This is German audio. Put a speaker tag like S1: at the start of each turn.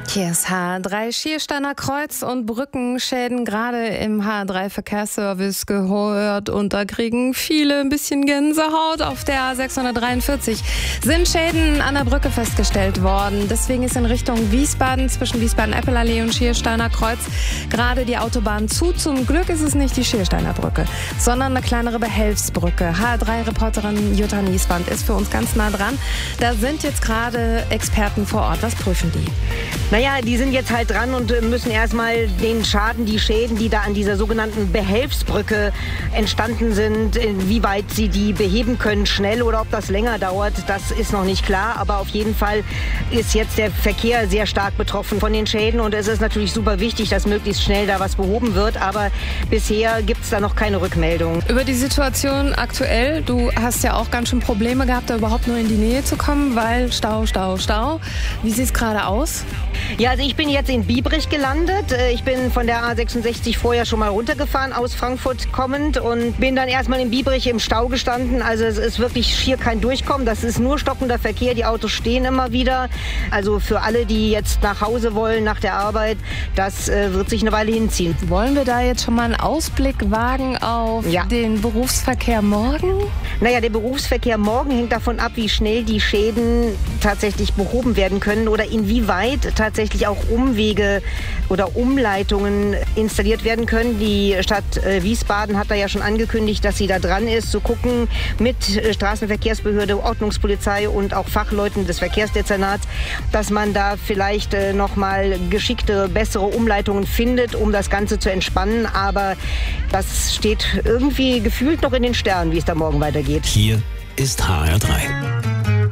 S1: Hier ist H3 Schiersteiner Kreuz und Brückenschäden gerade im H3 Verkehrsservice gehört und da kriegen viele ein bisschen Gänsehaut. Auf der A643 sind Schäden an der Brücke festgestellt worden. Deswegen ist in Richtung Wiesbaden zwischen Wiesbaden-Eppelallee und Schiersteiner Kreuz gerade die Autobahn zu. Zum Glück ist es nicht die Schiersteiner Brücke, sondern eine kleinere Behelfsbrücke. H3-Reporterin Jutta Nieswand ist für uns ganz nah dran. Da sind jetzt gerade Experten vor Ort. Was prüfen die?
S2: Naja, die sind jetzt halt dran und müssen erstmal den Schaden, die Schäden, die da an dieser sogenannten Behelfsbrücke entstanden sind, inwieweit sie die beheben können, schnell oder ob das länger dauert, das ist noch nicht klar. Aber auf jeden Fall ist jetzt der Verkehr sehr stark betroffen von den Schäden und es ist natürlich super wichtig, dass möglichst schnell da was behoben wird. Aber bisher gibt es da noch keine Rückmeldung.
S1: Über die Situation aktuell, du hast ja auch ganz schön Probleme gehabt, da überhaupt nur in die Nähe zu kommen, weil Stau. Wie sieht es gerade aus?
S2: Ja, also ich bin jetzt in Biebrich gelandet. Ich bin von der A66 vorher schon mal runtergefahren, aus Frankfurt kommend und bin dann erstmal in Biebrich im Stau gestanden. Also es ist wirklich schier kein Durchkommen. Das ist nur stockender Verkehr. Die Autos stehen immer wieder. Also für alle, die jetzt nach Hause wollen, nach der Arbeit, das wird sich eine Weile hinziehen.
S1: Wollen wir da jetzt schon mal einen Ausblick wagen auf den Berufsverkehr morgen?
S2: Naja, der Berufsverkehr morgen hängt davon ab, wie schnell die Schäden tatsächlich behoben werden können oder inwieweit tatsächlich auch Umwege oder Umleitungen installiert werden können. Die Stadt Wiesbaden hat da ja schon angekündigt, dass sie da dran ist, zu gucken mit Straßenverkehrsbehörde, Ordnungspolizei und auch Fachleuten des Verkehrsdezernats, dass man da vielleicht noch mal geschickte, bessere Umleitungen findet, um das Ganze zu entspannen. Aber das steht irgendwie gefühlt noch in den Sternen, wie es da morgen weitergeht.
S3: Hier ist HR3.